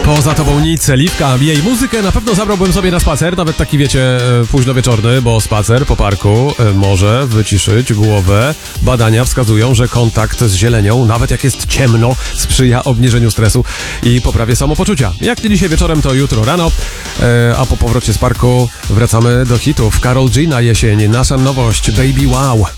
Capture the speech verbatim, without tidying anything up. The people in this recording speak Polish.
Poza tobą nic, Liwka. Jej muzykę na pewno zabrałbym sobie na spacer, nawet taki, wiecie, późno wieczorny, bo spacer po parku może wyciszyć głowę. Badania wskazują, że kontakt z zielenią, nawet jak jest ciemno, sprzyja obniżeniu stresu i poprawie samopoczucia. Jak nie dzisiaj wieczorem, to jutro rano, a po powrocie z parku wracamy do hitów. Karol G na jesień, nasza nowość, Baby Wow.